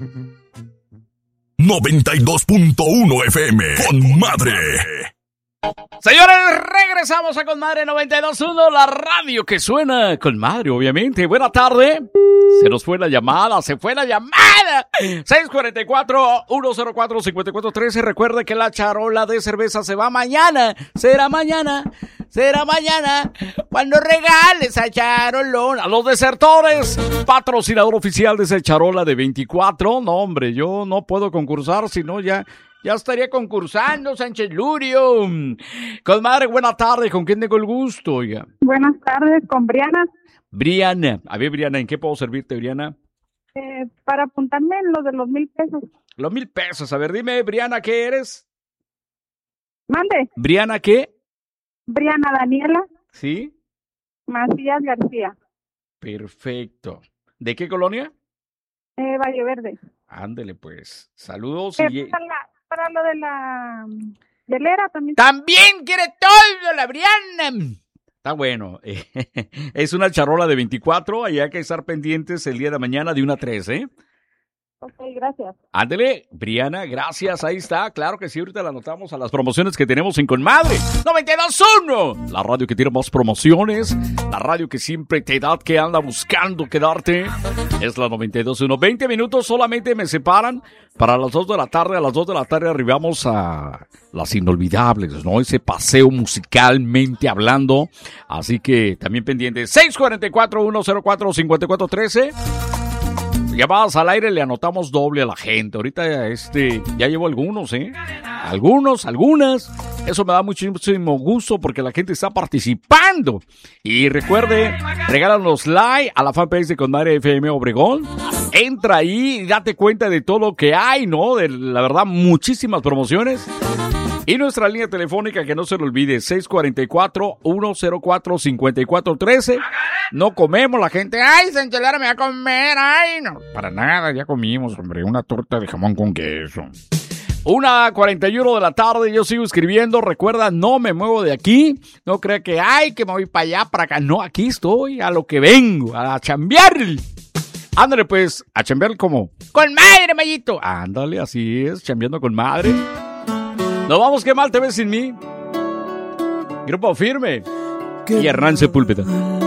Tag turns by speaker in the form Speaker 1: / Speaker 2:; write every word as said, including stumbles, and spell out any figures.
Speaker 1: noventa y dos punto uno F M, Con Madre.
Speaker 2: Señores, regresamos a Con Madre noventa y dos punto uno, la radio que suena con madre, obviamente. Buena tarde. Se nos fue la llamada, se fue la llamada. seis cuatro cuatro, uno cero cuatro, cinco cuatro uno tres. Recuerde que la charola de cerveza se va mañana. Será mañana, será mañana, cuando regales a charolón. A los desertores, patrocinador oficial de esa charola de veinticuatro. No, hombre, yo no puedo concursar, sino ya... Ya estaría concursando, Sánchez Lurio. Comadre, buena tarde. ¿Con quién tengo el gusto, oiga?
Speaker 3: Buenas tardes, con Briana.
Speaker 2: Briana. A ver, Briana, ¿en qué puedo servirte, Briana?
Speaker 3: Eh, para apuntarme en lo de los mil pesos.
Speaker 2: Los mil pesos. A ver, dime, Briana, ¿qué eres?
Speaker 3: Mande.
Speaker 2: ¿Briana qué?
Speaker 3: Briana Daniela.
Speaker 2: ¿Sí?
Speaker 3: Macías García.
Speaker 2: Perfecto. ¿De qué colonia?
Speaker 3: Eh, Valle Verde.
Speaker 2: Ándele, pues. Saludos.
Speaker 3: Eh,
Speaker 2: y...
Speaker 3: para, la, para lo de la velera también.
Speaker 2: También quiere todo la Briana. Está bueno. Es una charola de veinticuatro. Ahí hay que estar pendientes el día de mañana de una a tres, ¿eh?
Speaker 3: Ok, gracias.
Speaker 2: Ándele, Briana, gracias, ahí está. Claro que sí, ahorita la anotamos a las promociones que tenemos en Con Madre noventa y dos punto uno. La radio que tiene más promociones, la radio que siempre te da, que anda buscando quedarte, es la noventa y dos punto uno. veinte minutos solamente me separan para las dos de la tarde. A las dos de la tarde arribamos a las inolvidables, ¿no? Ese paseo musicalmente hablando. Así que también pendiente. seis cuatro cuatro, uno cero cuatro, cinco cuatro uno tres. Llamadas al aire, le anotamos doble a la gente. Ahorita este ya llevo algunos, ¿eh? Algunos, algunas. Eso me da muchísimo gusto porque la gente está participando. Y recuerde, regálanos like a la fanpage de Con Madre F M Obregón. Entra ahí y date cuenta de todo lo que hay, ¿no? De la verdad, muchísimas promociones. Y nuestra línea telefónica, que no se lo olvide, seis cuatro cuatro, uno cero cuatro, cinco cuatro uno tres. No comemos, la gente, ay, Sánchez Lara me va a comer, ay, no. Para nada, ya comimos, hombre, una torta de jamón con queso. Una cuarenta y uno de la tarde, yo sigo escribiendo. Recuerda, no me muevo de aquí. No crea que, ay, que me voy para allá, para acá. No, aquí estoy, a lo que vengo, a chambear. Ándale, pues, a chambear como con madre, Mayito. Ándale, así es, chambeando con madre. Nos vamos, qué mal te ves sin mí. Grupo Firme y Hernán Sepúlveda.